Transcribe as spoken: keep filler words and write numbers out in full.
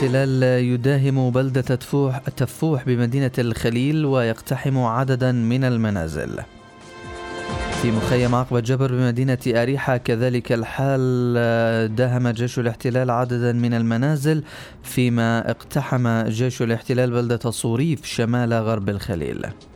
الاحتلال يداهم بلدة تفوح, تفوح بمدينة الخليل ويقتحم عددا من المنازل. في مخيم عقبة جبر بمدينة أريحة كذلك الحال، داهم جيش الاحتلال عددا من المنازل، فيما اقتحم جيش الاحتلال بلدة صوريف شمال غرب الخليل.